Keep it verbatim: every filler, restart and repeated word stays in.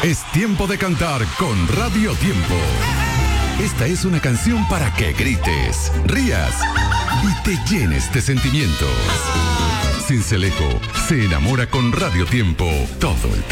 Es tiempo de cantar con Radio Tiempo. Esta es una canción para que grites, rías y te llenes de sentimientos. Sincelejo se enamora con Radio Tiempo todo el tiempo.